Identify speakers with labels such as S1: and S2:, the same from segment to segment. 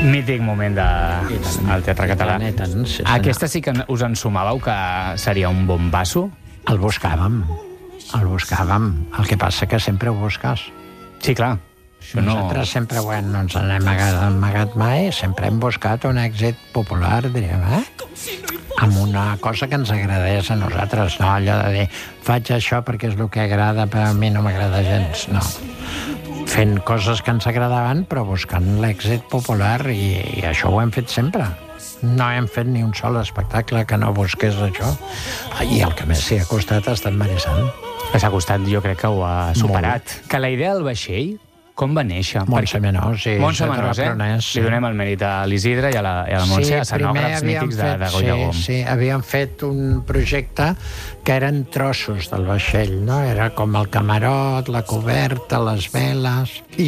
S1: Mític moment del Teatre Català.
S2: Sí,
S1: Aquesta sí que us en sumàveu que seria un bombasso?
S2: El buscàvem. El que passa que sempre ho busques.
S1: Sí, clar.
S2: Nosaltres sempre no ens n'hem amagat mai, sempre hem buscat un èxit popular, diríem, amb una cosa que ens agradés a nosaltres, no allò de dir faig això perquè és el que agrada, però a mi no m'agrada gens, no. Fent coses que ens agradaven, però buscant l'èxit popular, i això ho hem fet sempre. No hem fet ni un sol espectacle que no busqués això. I el que més s'hi ha costat ha estat Marissant.
S1: Que s'ha costat, jo crec que ho ha superat. Molt. Que la idea del vaixell, com va néixer?
S2: Montse Menós,
S1: Montse Menós, Li donem el mèrit a l'Isidre i a la Montse, escenògrafs mítics de Goya Gom.
S2: Sí, havíem fet un projecte que eren trossos del vaixell, no? Era com el camarot, la coberta, les veles, i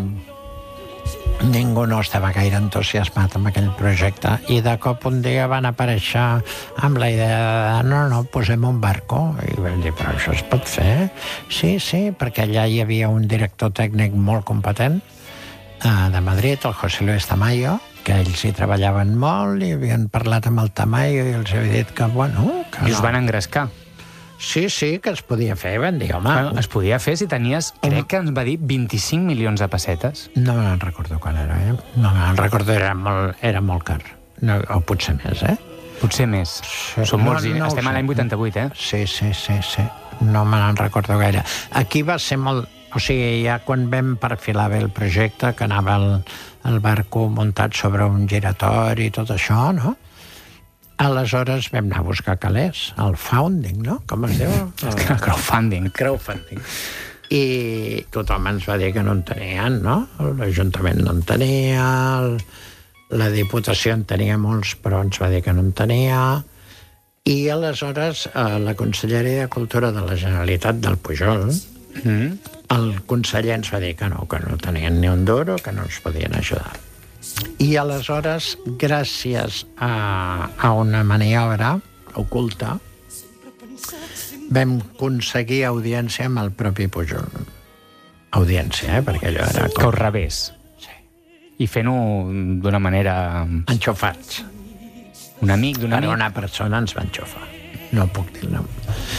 S2: ningú no estava gaire entusiasmat amb aquell projecte, i de cop un dia van aparèixer amb la idea de no, posem un barco, i vam dir, però això es pot fer? Sí, perquè allà hi havia un director tècnic molt competent de Madrid, el José Luis Tamayo, que ells hi treballaven molt i havien parlat amb el Tamayo i els havia dit que,
S1: I us van engrescar.
S2: Sí, que es podia fer, van dir, home...
S1: Es podia fer si tenies, crec que ens va dir, 25 milions de pessetes.
S2: No me'n recordo quan era, No me'n recordo, era molt car. No, o potser més,
S1: Potser més. Són molts diners. Estem a l'any 88,
S2: Sí. No me'n recordo gaire. Aquí va ser molt... O sigui, ja quan vam perfilar bé el projecte, que anava el barco muntat sobre un giratori i tot això, no? Aleshores vam anar a buscar calés, el founding, no? Com es diu?
S1: El crowdfunding.
S2: I tothom ens va dir que no en tenien, no? L'Ajuntament no en tenia, la Diputació en tenia molts, però ens va dir que no en tenia. I aleshores la Conselleria de Cultura de la Generalitat del Pujol, el conseller ens va dir que no tenien ni un duro, que no ens podien ajudar. I aleshores, gràcies a una maniobra oculta, vam aconseguir audiència amb el propi Pujol. Audiència, perquè allò era...
S1: Que us rebés.
S2: Sí.
S1: I fent-ho d'una manera...
S2: Enxofats.
S1: Un amic d'un amic?
S2: Per una persona ens va enxofar. No puc dir el nom.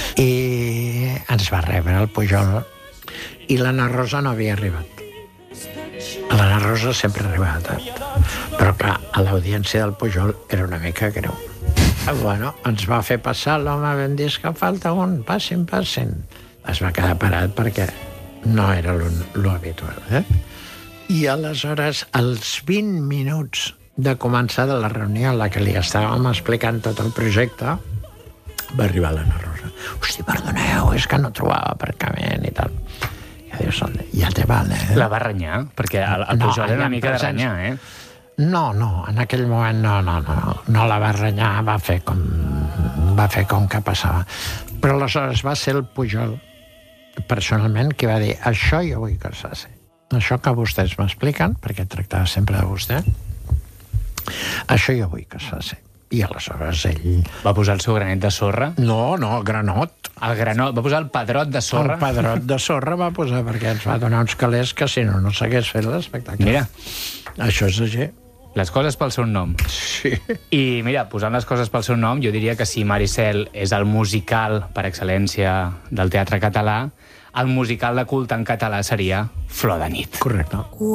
S2: I ens va rebre el Pujol. I l'Anna Rosa no havia arribat. L'Anna Rosa sempre arribava tard. Però, clar, a l'audiència del Pujol era una mica greu. Ens va fer passar l'home, vam dir que falta un, passin. Es va quedar parat perquè no era l'habitual, I aleshores, als 20 minuts de començar de la reunió en la que li estàvem explicant tot el projecte, va arribar l'Anna Rosa. Hosti, perdoneu, és que no trobava aparcament i tal. Ja te vale,
S1: La va renyar? Perquè el Pujol era una mica de renyar,
S2: No, en aquell moment no la va renyar, va fer com que passava. Però aleshores va ser el Pujol, personalment, qui va dir això jo vull que es faci. Això que vostès m'expliquen, perquè tractava sempre de vostè, això jo vull que es faci. I aleshores ell...
S1: Va posar el seu granet de sorra?
S2: No, el granot.
S1: El granot, va posar el pedrot de sorra?
S2: El pedrot de sorra va posar, perquè ens va donar uns calés que si no s'hagués fet l'espectacle.
S1: Mira.
S2: Això és així.
S1: Les coses pel seu nom.
S2: Sí.
S1: I mira, posant les coses pel seu nom, jo diria que si Maricel és el musical per excel·lència del teatre català, el musical de culte en català seria Flor de nit.
S2: Correcte.